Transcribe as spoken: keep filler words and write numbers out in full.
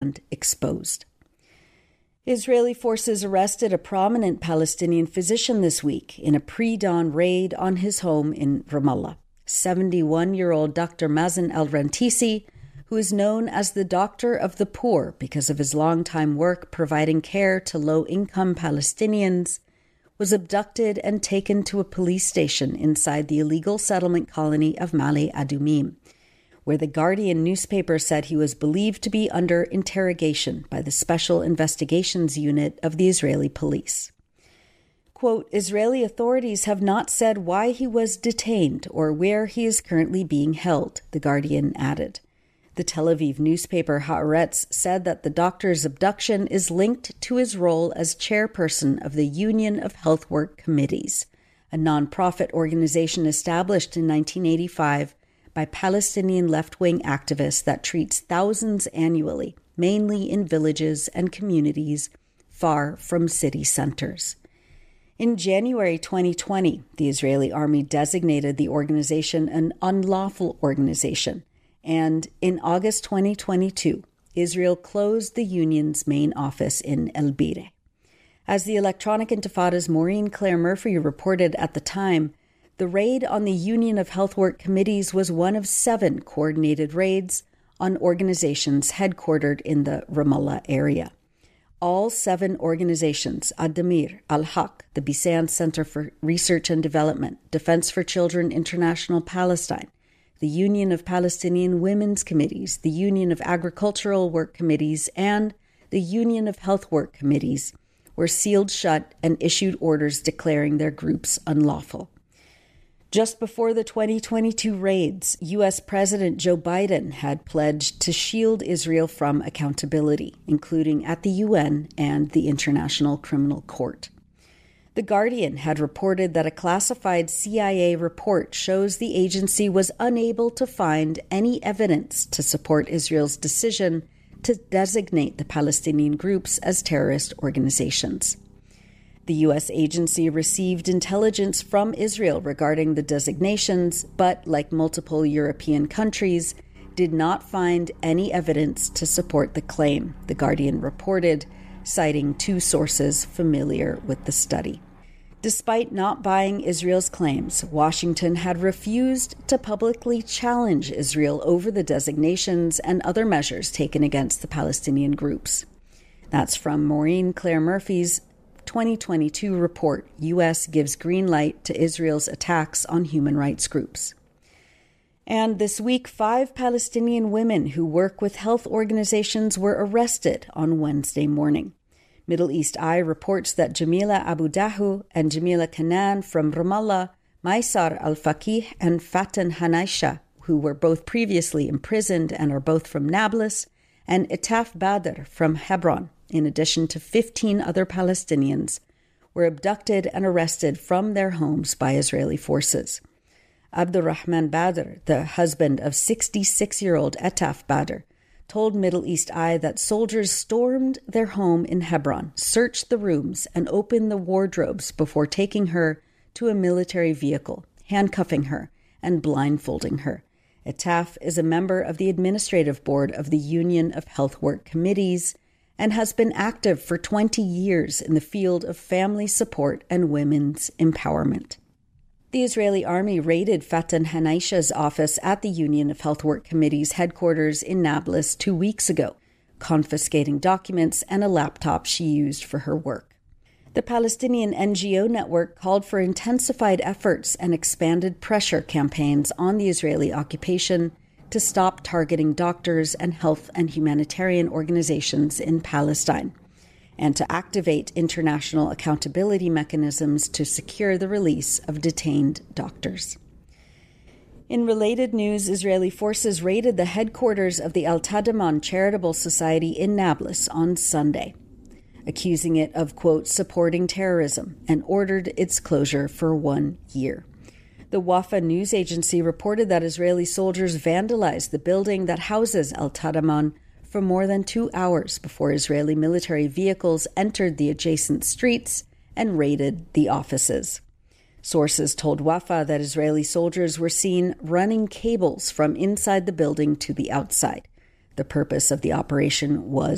stand exposed. Israeli forces arrested a prominent Palestinian physician this week in a pre-dawn raid on his home in Ramallah. seventy-one-year-old Doctor Mazen El-Rantisi, who is known as the Doctor of the Poor because of his longtime work providing care to low-income Palestinians, was abducted and taken to a police station inside the illegal settlement colony of Ma'ale Adumim, where the Guardian newspaper said he was believed to be under interrogation by the Special Investigations Unit of the Israeli police. Quote, Israeli authorities have not said why he was detained or where he is currently being held, the Guardian added. The Tel Aviv newspaper Haaretz said that the doctor's abduction is linked to his role as chairperson of the Union of Health Work Committees, a non-profit organization established in nineteen eighty-five by Palestinian left-wing activists that treats thousands annually, mainly in villages and communities far from city centers. In January twenty twenty, the Israeli army designated the organization an unlawful organization, and in August twenty twenty-two, Israel closed the union's main office in El Bire. As the Electronic Intifada's Maureen Claire Murphy reported at the time, the raid on the Union of Health Work Committees was one of seven coordinated raids on organizations headquartered in the Ramallah area. All seven organizations, Ad-Damir, Al-Haq, the Bisan Center for Research and Development, Defense for Children International Palestine, the Union of Palestinian Women's Committees, the Union of Agricultural Work Committees, and the Union of Health Work Committees, were sealed shut and issued orders declaring their groups unlawful. Just before the twenty twenty-two raids, U S President Joe Biden had pledged to shield Israel from accountability, including at the U N and the International Criminal Court. The Guardian had reported that a classified C I A report shows the agency was unable to find any evidence to support Israel's decision to designate the Palestinian groups as terrorist organizations. The U S agency received intelligence from Israel regarding the designations, but, like multiple European countries, did not find any evidence to support the claim, the Guardian reported, citing two sources familiar with the study. Despite not buying Israel's claims, Washington had refused to publicly challenge Israel over the designations and other measures taken against the Palestinian groups. That's from Maureen Claire Murphy's twenty twenty-two report, U S gives green light to Israel's attacks on human rights groups. And this week, five Palestinian women who work with health organizations were arrested on Wednesday morning. Middle East Eye reports that Jamila Abu Dahu and Jamila Kanan from Ramallah, Maysar Al-Faqih and Fatan Hanaisha, who were both previously imprisoned and are both from Nablus, and Itaf Badr from Hebron, in addition to fifteen other Palestinians, were abducted and arrested from their homes by Israeli forces. Abdurrahman Badr, the husband of sixty-six-year-old Etaf Badr, told Middle East Eye that soldiers stormed their home in Hebron, searched the rooms, and opened the wardrobes before taking her to a military vehicle, handcuffing her, and blindfolding her. Etaf is a member of the administrative board of the Union of Health Work Committees and has been active for twenty years in the field of family support and women's empowerment. The Israeli army raided Fatan Hanaisha's office at the Union of Health Work Committee's headquarters in Nablus two weeks ago, confiscating documents and a laptop she used for her work. The Palestinian N G O network called for intensified efforts and expanded pressure campaigns on the Israeli occupation to stop targeting doctors and health and humanitarian organizations in Palestine, and to activate international accountability mechanisms to secure the release of detained doctors. In related news, Israeli forces raided the headquarters of the Al-Tadamon Charitable Society in Nablus on Sunday, accusing it of, quote, supporting terrorism, and ordered its closure for one year. The Wafa news agency reported that Israeli soldiers vandalized the building that houses Al-Tadamon for more than two hours before Israeli military vehicles entered the adjacent streets and raided the offices. Sources told Wafa that Israeli soldiers were seen running cables from inside the building to the outside. The purpose of the operation was